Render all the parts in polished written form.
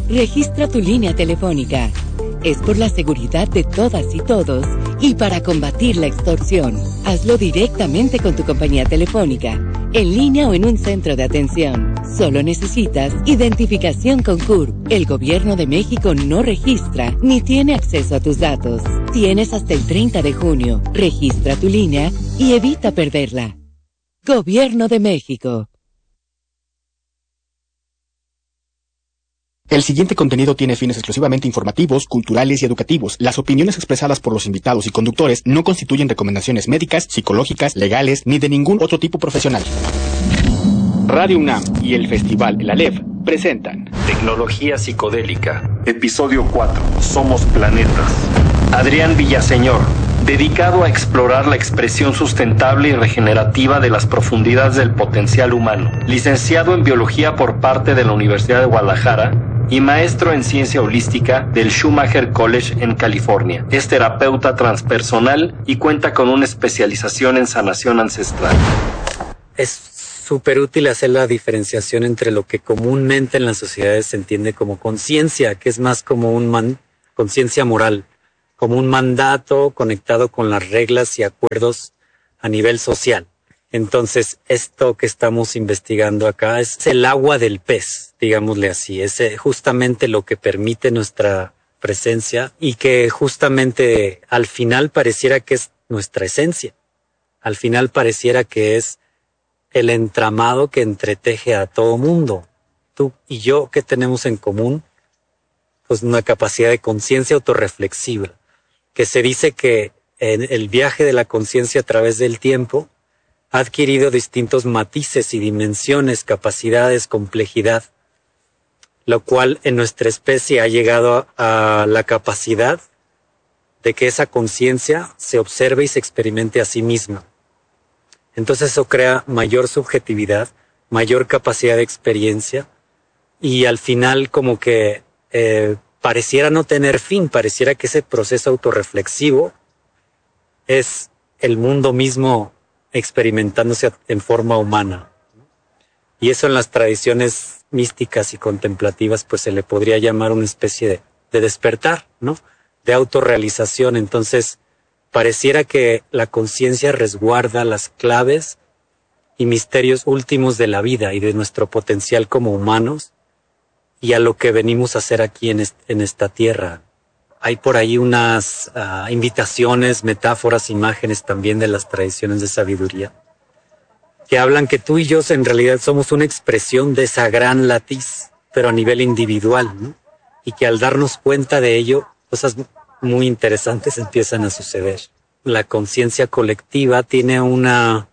Registra tu línea telefónica. Es por la seguridad de todas y todos y para combatir la extorsión. Hazlo directamente con tu compañía telefónica, en línea o en un centro de atención. Solo necesitas identificación con CURP. El Gobierno de México no registra ni tiene acceso a tus datos. Tienes hasta el 30 de junio. Registra tu línea y evita perderla. Gobierno de México. El siguiente contenido tiene fines exclusivamente informativos, culturales y educativos. Las opiniones expresadas por los invitados y conductores no constituyen recomendaciones médicas, psicológicas, legales, ni de ningún otro tipo profesional. Radio UNAM y el Festival La LEF presentan Tecnología psicodélica. Episodio 4. Somos planetas. Adrián Villaseñor, dedicado a explorar la expresión sustentable y regenerativa de las profundidades del potencial humano. Licenciado en Biología por parte de la Universidad de Guadalajara y maestro en Ciencia Holística del Schumacher College en California. Es terapeuta transpersonal y cuenta con una especialización en sanación ancestral. Es súper útil hacer la diferenciación entre lo que comúnmente en las sociedades se entiende como conciencia, que es más como conciencia moral, como un mandato conectado con las reglas y acuerdos a nivel social. Entonces, esto que estamos investigando acá es el agua del pez, digámosle así. Es justamente lo que permite nuestra presencia y que justamente al final pareciera que es nuestra esencia. Al final pareciera que es el entramado que entreteje a todo mundo. Tú y yo, ¿qué tenemos en común? Pues una capacidad de conciencia autorreflexiva, que se dice que en el viaje de la conciencia a través del tiempo ha adquirido distintos matices y dimensiones, capacidades, complejidad, lo cual en nuestra especie ha llegado a la capacidad de que esa conciencia se observe y se experimente a sí misma. Entonces eso crea mayor subjetividad, mayor capacidad de experiencia y al final como que pareciera no tener fin, pareciera que ese proceso autorreflexivo es el mundo mismo experimentándose en forma humana. Y eso en las tradiciones místicas y contemplativas pues se le podría llamar una especie de despertar, ¿no? De autorrealización. Entonces pareciera que la conciencia resguarda las claves y misterios últimos de la vida y de nuestro potencial como humanos y a lo que venimos a hacer aquí en esta tierra. Hay por ahí unas invitaciones, metáforas, imágenes también de las tradiciones de sabiduría que hablan que tú y yo en realidad somos una expresión de esa gran latiz, pero a nivel individual, ¿no? Y que al darnos cuenta de ello, cosas muy interesantes empiezan a suceder. La conciencia colectiva tiene una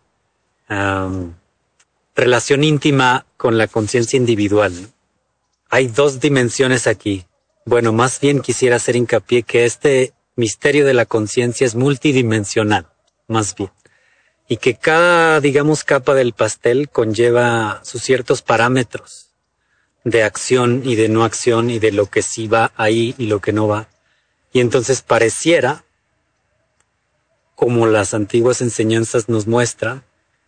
relación íntima con la conciencia individual, ¿no? Hay dos dimensiones aquí. Bueno, más bien quisiera hacer hincapié que este misterio de la conciencia es multidimensional, más bien. Y que cada, digamos, capa del pastel conlleva sus ciertos parámetros de acción y de no acción y de lo que sí va ahí y lo que no va. Y entonces pareciera, como las antiguas enseñanzas nos muestran,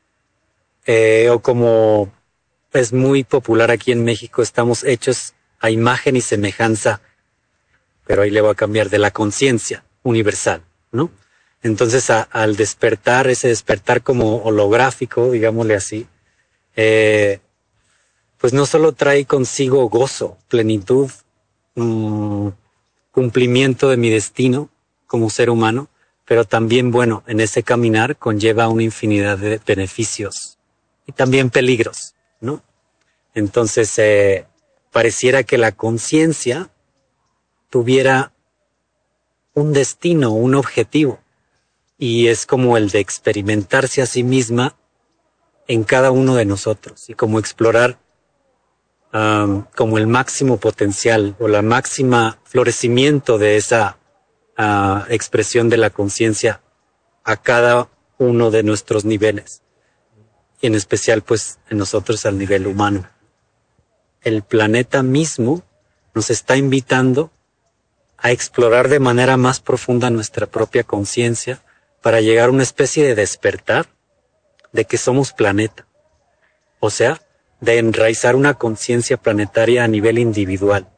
o como es muy popular aquí en México, estamos hechos a imagen y semejanza, pero ahí le voy a cambiar, de la conciencia universal, ¿no? Entonces al despertar, ese despertar como holográfico, digámosle así, pues no solo trae consigo gozo, plenitud, cumplimiento de mi destino como ser humano, pero también, bueno, en ese caminar conlleva una infinidad de beneficios y también peligros, ¿no? Entonces, pareciera que la conciencia tuviera un destino, un objetivo, y es como el de experimentarse a sí misma en cada uno de nosotros y como explorar como el máximo potencial o la máxima florecimiento de esa expresión de la conciencia a cada uno de nuestros niveles, y en especial pues en nosotros al nivel humano. El planeta mismo nos está invitando a explorar de manera más profunda nuestra propia conciencia para llegar a una especie de despertar de que somos planeta. O sea, de enraizar una conciencia planetaria a nivel individual,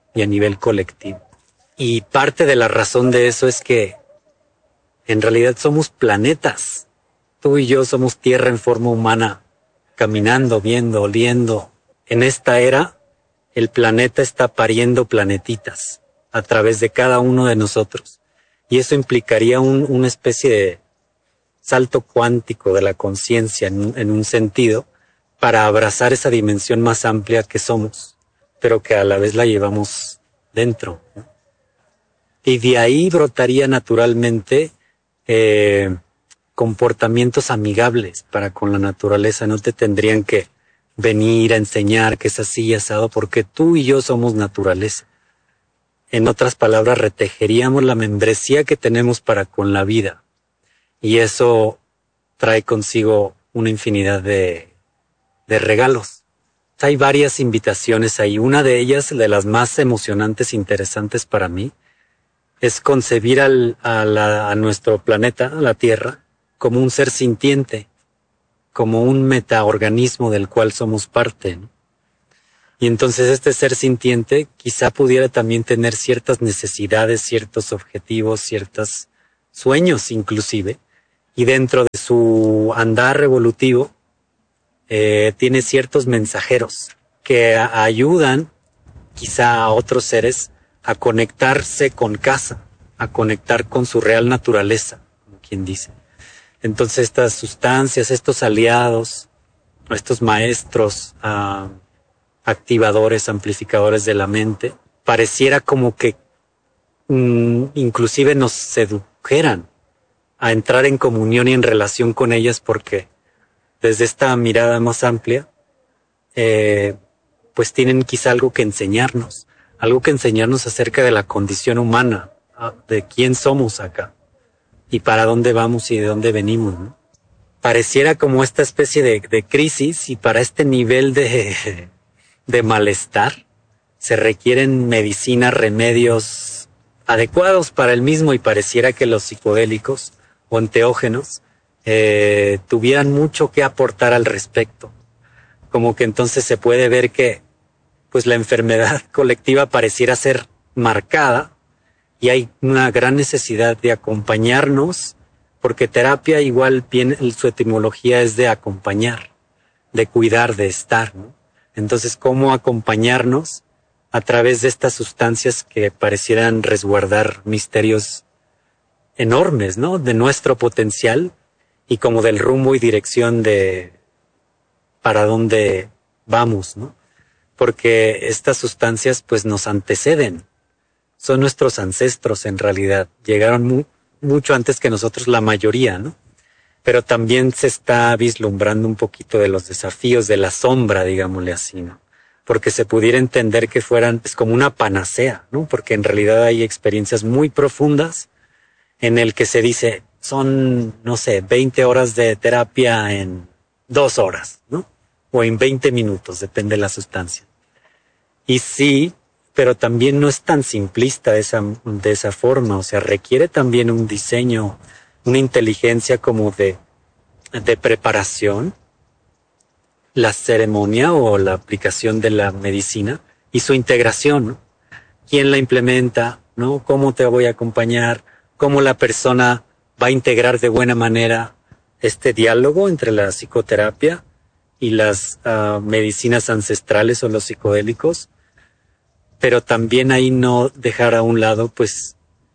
y a nivel colectivo. Y parte de la razón de eso es que en realidad somos planetas. Tú y yo somos tierra en forma humana, caminando, viendo, oliendo. En esta era, el planeta está pariendo planetitas a través de cada uno de nosotros. Y eso implicaría una especie de salto cuántico de la conciencia en un sentido para abrazar esa dimensión más amplia que somos, pero que a la vez la llevamos dentro, ¿no? Y de ahí brotaría naturalmente comportamientos amigables para con la naturaleza. No te tendrían que venir a enseñar que es así y asado, porque tú y yo somos naturaleza. En otras palabras, retejeríamos la membresía que tenemos para con la vida. Y eso trae consigo una infinidad de regalos. Hay varias invitaciones ahí. Una de ellas, de las más emocionantes e interesantes para mí, es concebir a nuestro planeta, a la Tierra, como un ser sintiente, como un metaorganismo del cual somos parte, ¿no? Y entonces este ser sintiente quizá pudiera también tener ciertas necesidades, ciertos objetivos, ciertos sueños inclusive, y dentro de su andar evolutivo tiene ciertos mensajeros que ayudan quizá a otros seres a conectarse con casa, a conectar con su real naturaleza, como quien dice. Entonces estas sustancias, estos aliados, estos maestros activadores, amplificadores de la mente, pareciera como que inclusive nos sedujeran a entrar en comunión y en relación con ellas, porque desde esta mirada más amplia, pues tienen quizá algo que enseñarnos acerca de la condición humana, de quién somos acá y para dónde vamos y de dónde venimos, ¿no? Pareciera como esta especie de crisis, y para este nivel de malestar se requieren medicinas, remedios adecuados para el mismo, y pareciera que los psicodélicos o enteógenos tuvieran mucho que aportar al respecto. Como que entonces se puede ver que pues la enfermedad colectiva pareciera ser marcada y hay una gran necesidad de acompañarnos, porque terapia igual bien, su etimología es de acompañar, de cuidar, de estar, ¿no? Entonces, ¿cómo acompañarnos a través de estas sustancias que parecieran resguardar misterios enormes, ¿no? De nuestro potencial y como del rumbo y dirección de para dónde vamos, ¿no? Porque estas sustancias pues nos anteceden, son nuestros ancestros en realidad, llegaron mucho antes que nosotros, la mayoría, ¿no? Pero también se está vislumbrando un poquito de los desafíos de la sombra, digámosle así, ¿no? Porque se pudiera entender que fueran pues, como una panacea, ¿no? Porque en realidad hay experiencias muy profundas en el que se dice, son, no sé, 20 horas de terapia en 2 horas, ¿no? O en 20 minutos, depende de la sustancia. Y sí, pero también no es tan simplista de esa forma, o sea, requiere también un diseño, una inteligencia como de preparación, la ceremonia o la aplicación de la medicina y su integración, ¿no? ¿Quién la implementa? ¿No? ¿Cómo te voy a acompañar? ¿Cómo la persona va a integrar de buena manera este diálogo entre la psicoterapia y las medicinas ancestrales o los psicodélicos? Pero también ahí no dejar a un lado pues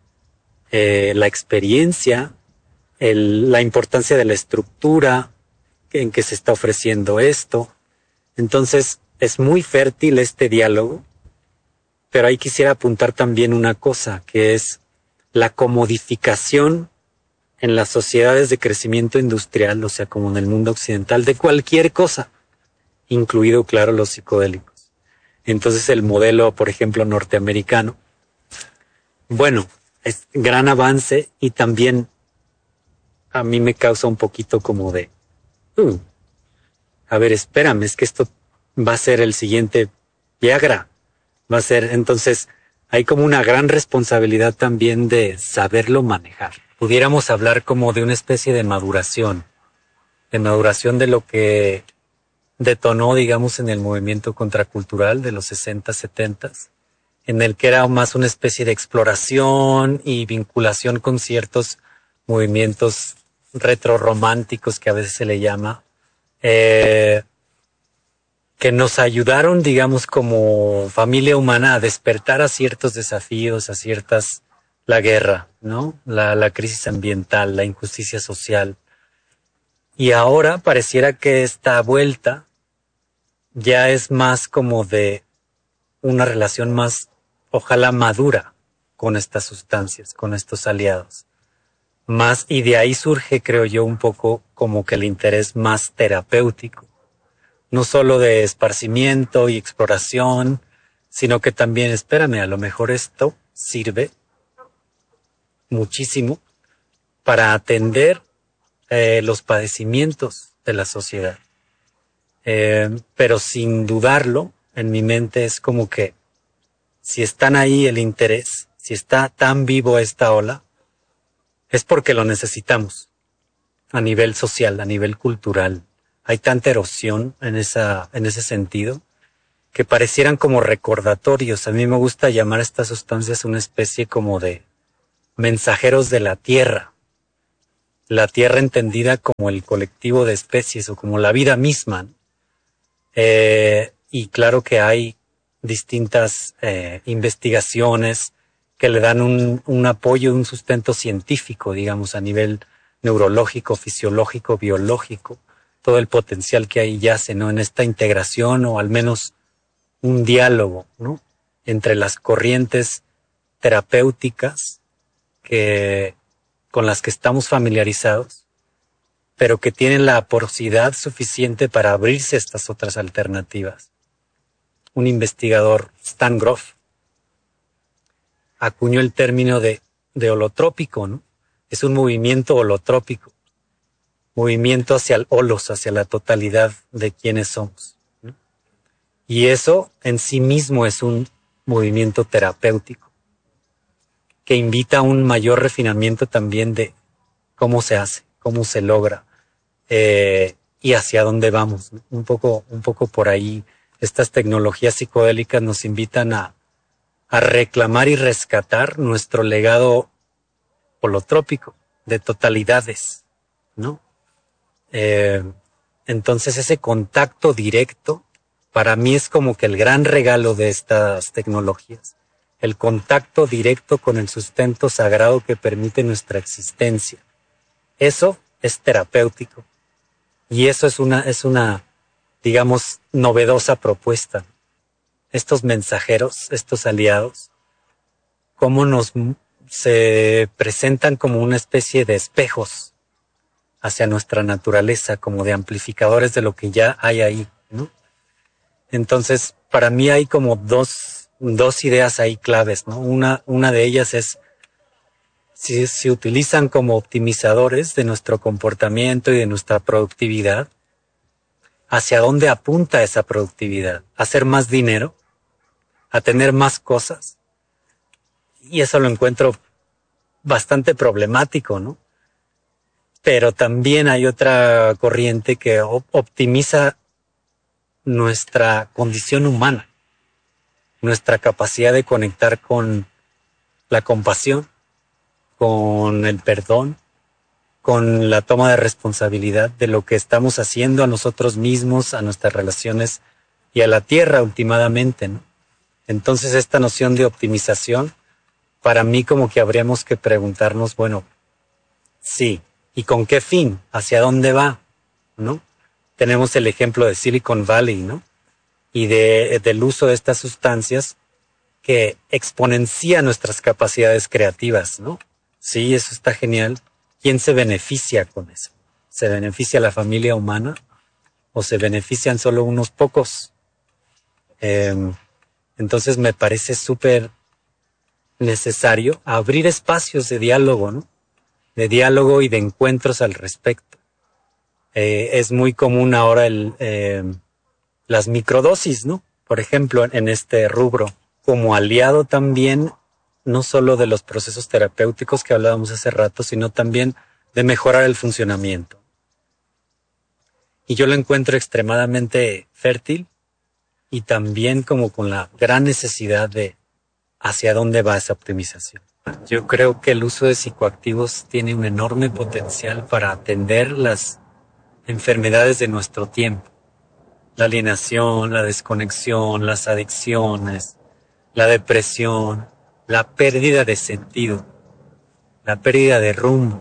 la experiencia, la importancia de la estructura en que se está ofreciendo esto. Entonces es muy fértil este diálogo, pero ahí quisiera apuntar también una cosa, que es la comodificación en las sociedades de crecimiento industrial, o sea, como en el mundo occidental, de cualquier cosa, incluido, claro, los psicodélicos. Entonces el modelo, por ejemplo, norteamericano, bueno, es gran avance y también a mí me causa un poquito como de, a ver, espérame, es que esto va a ser el siguiente Viagra, va a ser, entonces hay como una gran responsabilidad también de saberlo manejar. Pudiéramos hablar como de una especie de maduración de lo que detonó, digamos, en el movimiento contracultural de los 60, 70, en el que era más una especie de exploración y vinculación con ciertos movimientos retrorománticos que a veces se le llama, que nos ayudaron, digamos, como familia humana a despertar a ciertos desafíos, la guerra, ¿no? La crisis ambiental, la injusticia social. Y ahora pareciera que esta vuelta ya es más como de una relación más, ojalá madura, con estas sustancias, con estos aliados. Más, y de ahí surge, creo yo, un poco como que el interés más terapéutico. No solo de esparcimiento y exploración, sino que también, espérame, a lo mejor esto sirve muchísimo para atender los padecimientos de la sociedad. Pero sin dudarlo, en mi mente es como que si están ahí el interés, si está tan vivo esta ola, es porque lo necesitamos a nivel social, a nivel cultural. Hay tanta erosión en ese sentido que parecieran como recordatorios. A mí me gusta llamar a estas sustancias una especie como de mensajeros de la tierra entendida como el colectivo de especies o como la vida misma, ¿no? Y claro que hay distintas investigaciones que le dan un apoyo, un sustento científico, digamos, a nivel neurológico, fisiológico, biológico, todo el potencial que ahí yace, ¿no? En esta integración o al menos un diálogo, ¿no? Entre las corrientes terapéuticas con las que estamos familiarizados, pero que tienen la porosidad suficiente para abrirse a estas otras alternativas. Un investigador, Stan Grof, acuñó el término de holotrópico, ¿no? Es un movimiento holotrópico, movimiento hacia el holos, hacia la totalidad de quienes somos, ¿no? Y eso en sí mismo es un movimiento terapéutico que invita a un mayor refinamiento también de cómo se hace, cómo se logra y hacia dónde vamos, ¿no? Un poco por ahí. Estas tecnologías psicodélicas nos invitan a reclamar y rescatar nuestro legado holotrópico de totalidades, ¿no? Entonces ese contacto directo para mí es como que el gran regalo de estas tecnologías. El contacto directo con el sustento sagrado que permite nuestra existencia. Eso es terapéutico. Y eso es una, digamos, novedosa propuesta. Estos mensajeros, estos aliados, cómo se presentan como una especie de espejos hacia nuestra naturaleza, como de amplificadores de lo que ya hay ahí, ¿no? Entonces, para mí hay como dos ideas ahí claves, ¿no? Una de ellas es si se utilizan como optimizadores de nuestro comportamiento y de nuestra productividad, ¿hacia dónde apunta esa productividad? ¿A hacer más dinero? ¿A tener más cosas? Y eso lo encuentro bastante problemático, ¿no? Pero también hay otra corriente que optimiza nuestra condición humana, nuestra capacidad de conectar con la compasión, con el perdón, con la toma de responsabilidad de lo que estamos haciendo a nosotros mismos, a nuestras relaciones y a la tierra últimamente, ¿no? Entonces esta noción de optimización, para mí como que habríamos que preguntarnos, bueno, sí, ¿y con qué fin? ¿Hacia dónde va? ¿No? Tenemos el ejemplo de Silicon Valley, ¿no? Y del uso de estas sustancias que exponencia nuestras capacidades creativas, ¿no? Sí, eso está genial. ¿Quién se beneficia con eso? ¿Se beneficia la familia humana o se benefician solo unos pocos? Entonces me parece súper necesario abrir espacios de diálogo, ¿no? De diálogo y de encuentros al respecto. Es muy común ahora las microdosis, ¿no? Por ejemplo, en este rubro, como aliado también, no solo de los procesos terapéuticos que hablábamos hace rato, sino también de mejorar el funcionamiento. Y yo lo encuentro extremadamente fértil y también como con la gran necesidad de hacia dónde va esa optimización. Yo creo que el uso de psicoactivos tiene un enorme potencial para atender las enfermedades de nuestro tiempo. La alienación, la desconexión, las adicciones, la depresión, la pérdida de sentido, la pérdida de rumbo.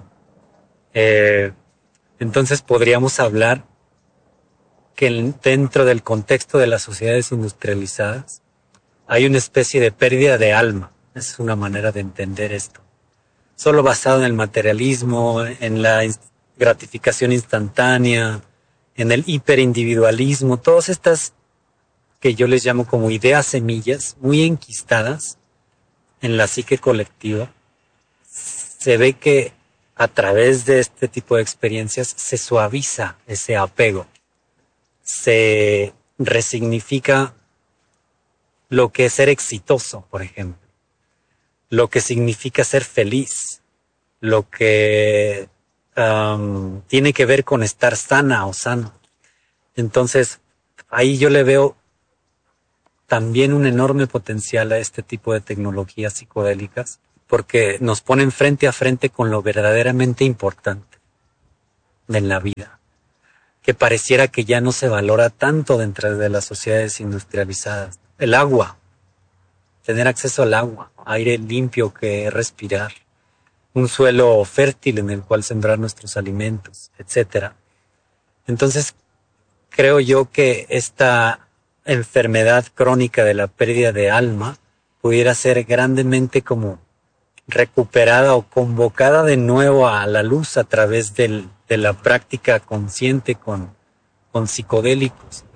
Entonces podríamos hablar que dentro del contexto de las sociedades industrializadas hay una especie de pérdida de alma. Es una manera de entender esto. Solo basado en el materialismo, en la gratificación instantánea, en el hiperindividualismo, todas estas que yo les llamo como ideas semillas, muy enquistadas en la psique colectiva, se ve que a través de este tipo de experiencias se suaviza ese apego, se resignifica lo que es ser exitoso, por ejemplo, lo que significa ser feliz, lo que tiene que ver con estar sana o sano. Entonces, ahí yo le veo también un enorme potencial a este tipo de tecnologías psicodélicas, porque nos ponen frente a frente con lo verdaderamente importante en la vida, que pareciera que ya no se valora tanto dentro de las sociedades industrializadas. El agua, tener acceso al agua, aire limpio que respirar, un suelo fértil en el cual sembrar nuestros alimentos, etc. Entonces, creo yo que esta enfermedad crónica de la pérdida de alma pudiera ser grandemente como recuperada o convocada de nuevo a la luz a través de la práctica consciente con psicodélicos.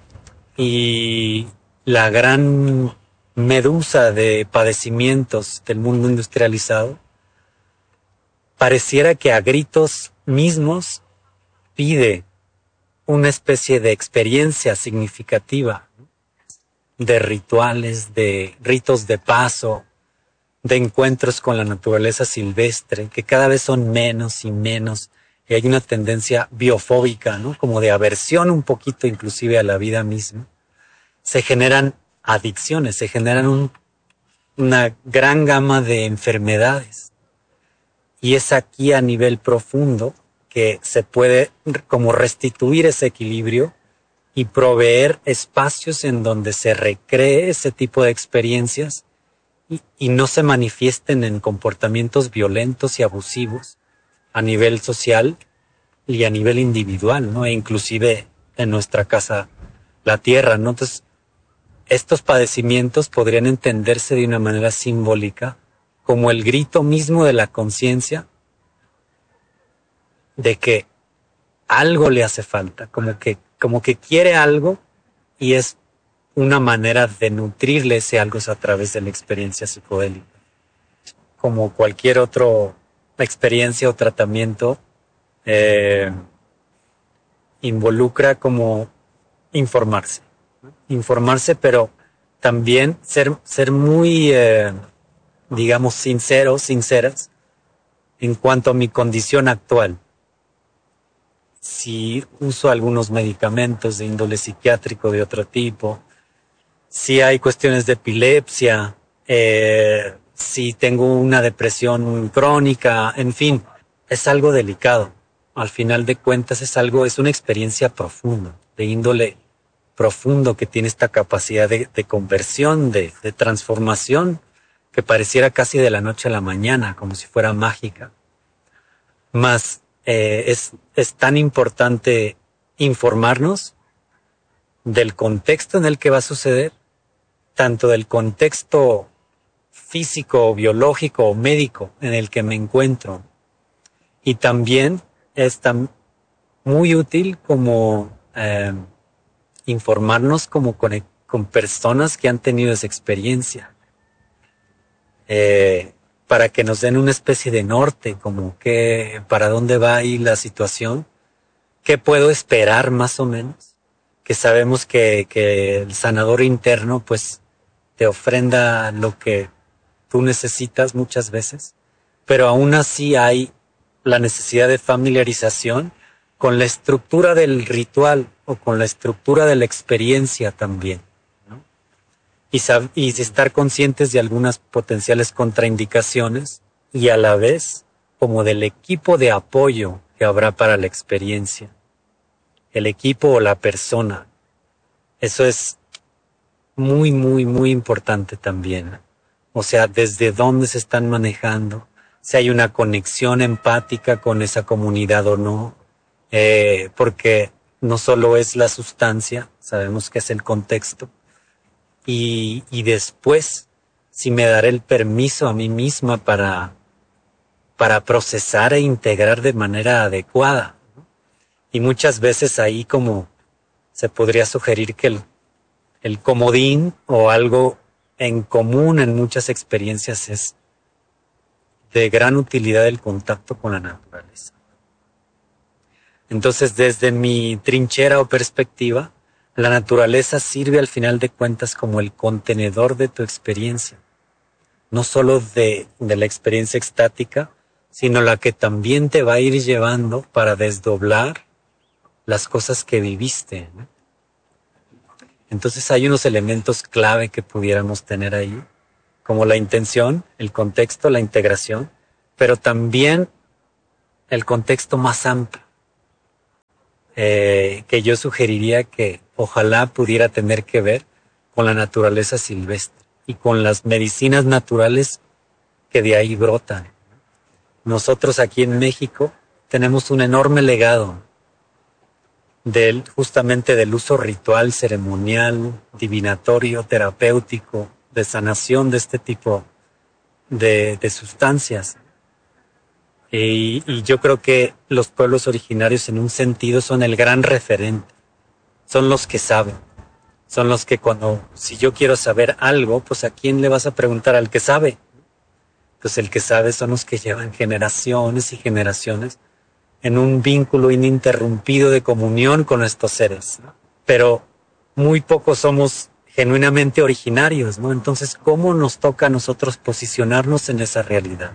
Y la gran medusa de padecimientos del mundo industrializado pareciera que a gritos mismos pide una especie de experiencia significativa, ¿no? De rituales, de ritos de paso, de encuentros con la naturaleza silvestre, que cada vez son menos y menos, y hay una tendencia biofóbica, ¿no? Como de aversión un poquito inclusive a la vida misma. Se generan adicciones, se generan una gran gama de enfermedades. Y es aquí a nivel profundo que se puede como restituir ese equilibrio y proveer espacios en donde se recree ese tipo de experiencias y no se manifiesten en comportamientos violentos y abusivos a nivel social y a nivel individual, ¿no? E inclusive en nuestra casa, la tierra, ¿no? Entonces, estos padecimientos podrían entenderse de una manera simbólica como el grito mismo de la conciencia de que algo le hace falta, como que quiere algo, y es una manera de nutrirle ese algo a través de la experiencia psicodélica. Como cualquier otra experiencia o tratamiento, involucra como informarse, pero también ser muy, digamos, sinceras en cuanto a mi condición actual. Si uso algunos medicamentos de índole psiquiátrico de otro tipo, si hay cuestiones de epilepsia, si tengo una depresión crónica, en fin, es algo delicado. Al final de cuentas es una experiencia profunda, de índole profundo, que tiene esta capacidad de conversión, de transformación, que pareciera casi de la noche a la mañana, como si fuera mágica. Mas es tan importante informarnos del contexto en el que va a suceder, tanto del contexto físico, biológico o médico en el que me encuentro. Y también es tan muy útil como informarnos como con personas que han tenido esa experiencia, para que nos den una especie de norte, como que para dónde va ahí la situación, qué puedo esperar más o menos, que sabemos que el sanador interno pues te ofrenda lo que tú necesitas muchas veces, pero aún así hay la necesidad de familiarización con la estructura del ritual o con la estructura de la experiencia también, ¿no? y estar conscientes de algunas potenciales contraindicaciones y a la vez como del equipo de apoyo que habrá para la experiencia. El equipo o la persona. Eso es muy, muy, muy importante también. O sea, desde dónde se están manejando, si hay una conexión empática con esa comunidad o no, porque no solo es la sustancia, sabemos que es el contexto. Y después, si me daré el permiso a mí misma para procesar e integrar de manera adecuada. Y muchas veces ahí como se podría sugerir que el comodín o algo en común en muchas experiencias es de gran utilidad el contacto con la naturaleza. Entonces, desde mi trinchera o perspectiva, la naturaleza sirve al final de cuentas como el contenedor de tu experiencia. No solo de la experiencia extática, sino la que también te va a ir llevando para desdoblar las cosas que viviste, ¿no? Entonces hay unos elementos clave que pudiéramos tener ahí, como la intención, el contexto, la integración, pero también el contexto más amplio, que yo sugeriría que ojalá pudiera tener que ver con la naturaleza silvestre y con las medicinas naturales que de ahí brotan. Nosotros aquí en México tenemos un enorme legado justamente del uso ritual, ceremonial, divinatorio, terapéutico, de sanación de este tipo de sustancias. Y yo creo que los pueblos originarios en un sentido son el gran referente. Son los que saben. Son los que si yo quiero saber algo, pues ¿a quién le vas a preguntar? Al que sabe. Pues el que sabe son los que llevan generaciones y generaciones en un vínculo ininterrumpido de comunión con estos seres, ¿no? Pero muy pocos somos genuinamente originarios, ¿no? Entonces, ¿cómo nos toca a nosotros posicionarnos en esa realidad?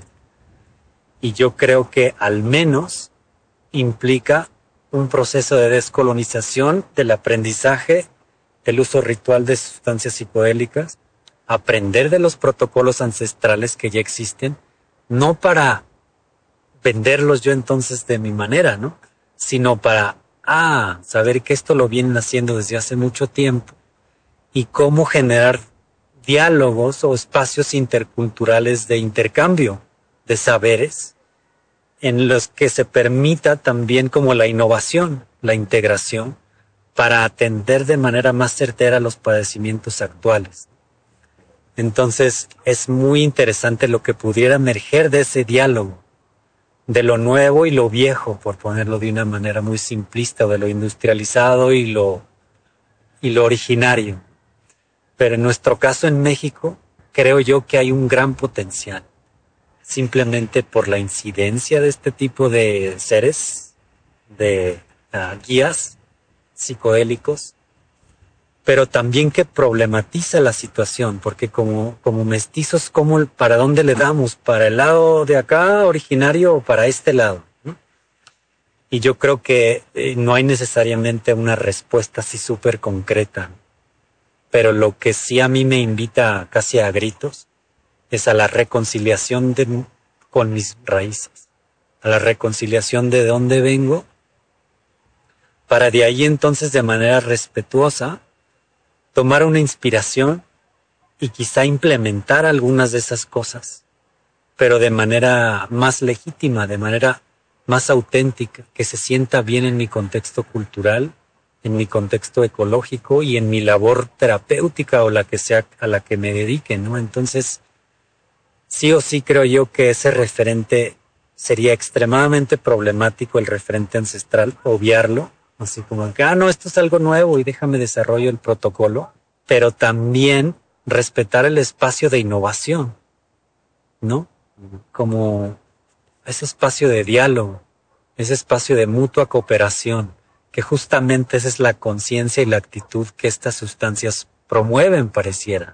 Y yo creo que al menos implica un proceso de descolonización del aprendizaje, del uso ritual de sustancias psicodélicas, aprender de los protocolos ancestrales que ya existen, no para venderlos yo entonces de mi manera, ¿no? Sino para, saber que esto lo vienen haciendo desde hace mucho tiempo y cómo generar diálogos o espacios interculturales de intercambio de saberes en los que se permita también como la innovación, la integración, para atender de manera más certera los padecimientos actuales. Entonces, es muy interesante lo que pudiera emerger de ese diálogo, de lo nuevo y lo viejo, por ponerlo de una manera muy simplista, de lo industrializado y lo originario. Pero en nuestro caso en México, creo yo que hay un gran potencial, simplemente por la incidencia de este tipo de seres, de guías psicodélicos, pero también que problematiza la situación, porque como mestizos, ¿para dónde le damos? ¿Para el lado de acá, originario, o para este lado? ¿No? Y yo creo que no hay necesariamente una respuesta así súper concreta, pero lo que sí a mí me invita casi a gritos es a la reconciliación con mis raíces, a la reconciliación de dónde vengo, para de ahí entonces de manera respetuosa tomar una inspiración y quizá implementar algunas de esas cosas, pero de manera más legítima, de manera más auténtica, que se sienta bien en mi contexto cultural, en mi contexto ecológico y en mi labor terapéutica o la que sea a la que me dedique, ¿no? Entonces, sí o sí creo yo que ese referente sería extremadamente problemático, el referente ancestral, obviarlo, así como que, no, esto es algo nuevo y déjame desarrollo el protocolo, pero también respetar el espacio de innovación, ¿no? Como ese espacio de diálogo, ese espacio de mutua cooperación, que justamente esa es la conciencia y la actitud que estas sustancias promueven, pareciera,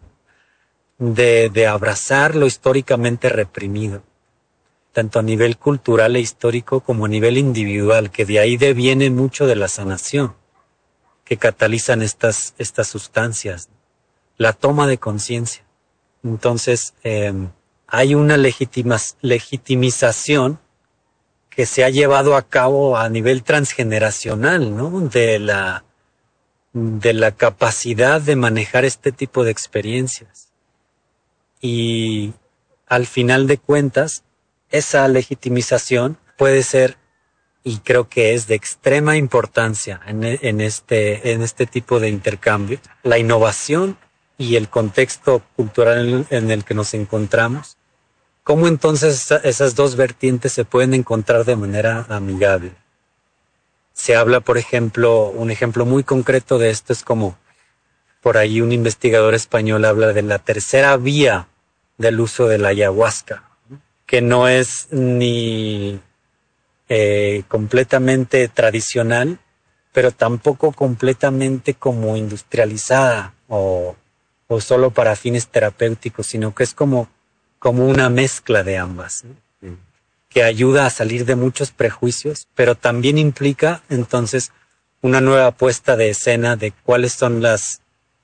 de abrazar lo históricamente reprimido, tanto a nivel cultural e histórico como a nivel individual, que de ahí deviene mucho de la sanación que catalizan estas sustancias. la toma de conciencia. Entonces, hay una legitimización que se ha llevado a cabo a nivel transgeneracional, ¿no? De la capacidad de manejar este tipo de experiencias. Y al final de cuentas, esa legitimización puede ser, y creo que es de extrema importancia en este tipo de intercambio, la innovación y el contexto cultural en el que nos encontramos. ¿Cómo entonces esas dos vertientes se pueden encontrar de manera amigable? Se habla, por ejemplo, un ejemplo muy concreto de esto es como, por ahí un investigador español habla de la tercera vía del uso de la ayahuasca, que no es ni completamente tradicional, pero tampoco completamente como industrializada o solo para fines terapéuticos, sino que es como una mezcla de ambas, ¿no? Que ayuda a salir de muchos prejuicios, pero también implica entonces una nueva puesta de escena de cuáles son las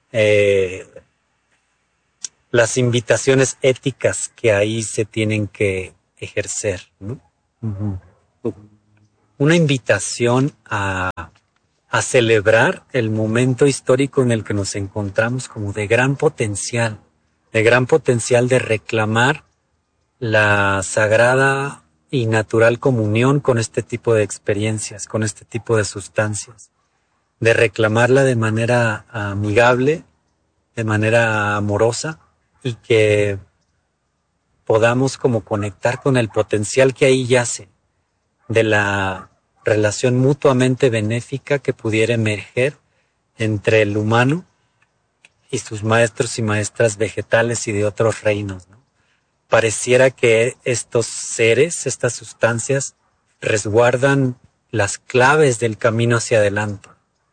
invitaciones éticas que ahí se tienen que ejercer, ¿no? Uh-huh. Una invitación a celebrar el momento histórico en el que nos encontramos como de gran potencial de reclamar la sagrada y natural comunión con este tipo de experiencias, con este tipo de sustancias, de reclamarla de manera amigable, de manera amorosa, y que podamos como conectar con el potencial que ahí yace, de la relación mutuamente benéfica que pudiera emerger entre el humano y sus maestros y maestras vegetales y de otros reinos, ¿no? Pareciera que estos seres, estas sustancias, resguardan las claves del camino hacia adelante.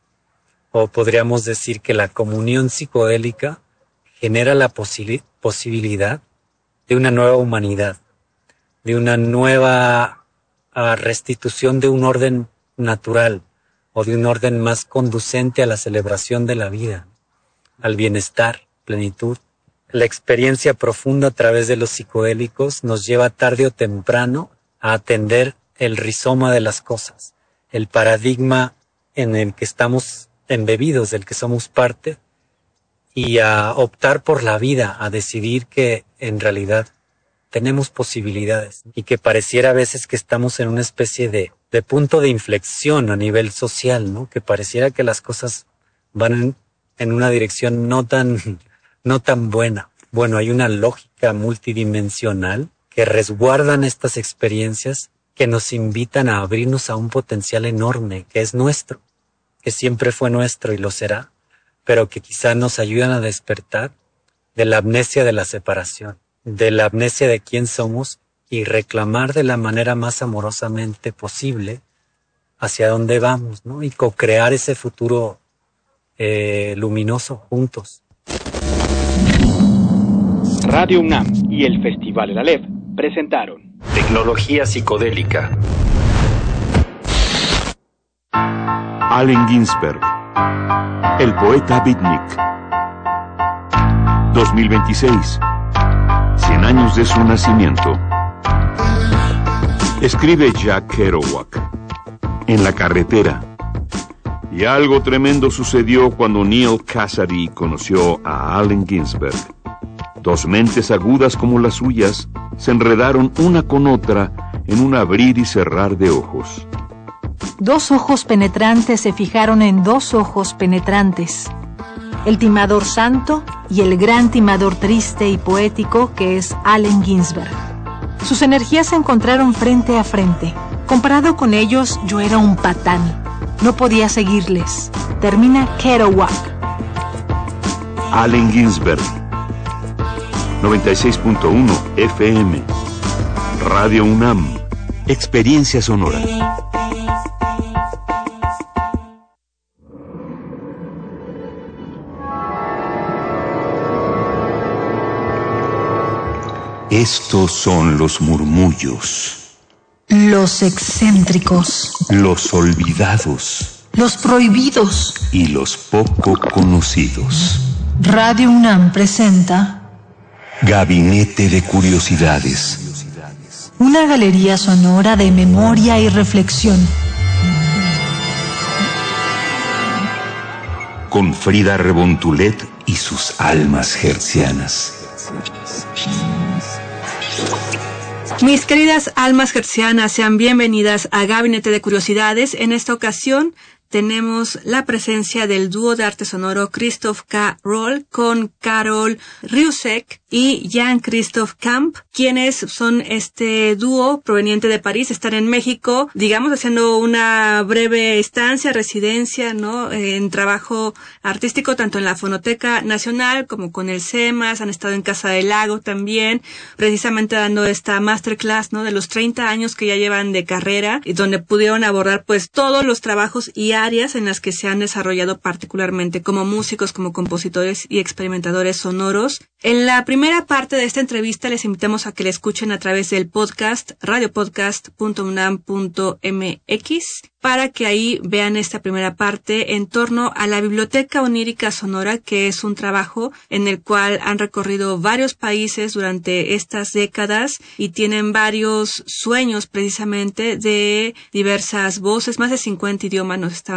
O podríamos decir que la comunión psicodélica genera la posibilidad de una nueva humanidad, de una nueva restitución de un orden natural o de un orden más conducente a la celebración de la vida, al bienestar, plenitud. La experiencia profunda a través de los psicodélicos nos lleva tarde o temprano a atender el rizoma de las cosas, el paradigma en el que estamos embebidos, del que somos parte, y a optar por la vida, a decidir que en realidad tenemos posibilidades y que pareciera a veces que estamos en una especie de punto de inflexión a nivel social, ¿no? Que pareciera que las cosas van en una dirección no tan buena. Bueno, hay una lógica multidimensional que resguardan estas experiencias que nos invitan a abrirnos a un potencial enorme que es nuestro, que siempre fue nuestro y lo será, pero que quizá nos ayudan a despertar de la amnesia de la separación, de la amnesia de quién somos y reclamar de la manera más amorosamente posible hacia dónde vamos, ¿no? Y co-crear ese futuro luminoso juntos. Radio UNAM y el Festival El Aleph presentaron Tecnología psicodélica. Allen Ginsberg, el poeta beatnik. 2026, 100 años de su nacimiento. Escribe Jack Kerouac. En la carretera. Y algo tremendo sucedió cuando Neal Cassady conoció a Allen Ginsberg. Dos mentes agudas como las suyas se enredaron una con otra en un abrir y cerrar de ojos. Dos ojos penetrantes se fijaron en dos ojos penetrantes. El timador santo y el gran timador triste y poético que es Allen Ginsberg. Sus energías se encontraron frente a frente. Comparado con ellos, yo era un patán. No podía seguirles. Termina Kerouac. Allen Ginsberg. 96.1 FM. Radio UNAM. Experiencia sonora. Estos son los murmullos. Los excéntricos. Los olvidados. Los prohibidos. Y los poco conocidos. Radio UNAM presenta Gabinete de Curiosidades. Una galería sonora de memoria y reflexión. Con Frida Rebontulet y sus almas hertzianas. Mis queridas almas hertzianas, sean bienvenidas a Gabinete de Curiosidades. En esta ocasión tenemos la presencia del dúo de arte sonoro Christoph K. Roll con Karol Riusek y Jan-Christoph Kamp, quienes son este dúo proveniente de París, están en México, digamos, haciendo una breve estancia, residencia, ¿no? En trabajo artístico, tanto en la Fonoteca Nacional como con el CEMAS, han estado en Casa del Lago también, precisamente dando esta masterclass, ¿no? De los 30 años que ya llevan de carrera y donde pudieron abordar pues todos los trabajos y áreas en las que se han desarrollado particularmente como músicos, como compositores y experimentadores sonoros. En la primera parte de esta entrevista les invitamos a que la escuchen a través del podcast radiopodcast.unam.mx para que ahí vean esta primera parte en torno a la Biblioteca Onírica Sonora, que es un trabajo en el cual han recorrido varios países durante estas décadas y tienen varios sueños precisamente de diversas voces, más de 50 idiomas nos estaban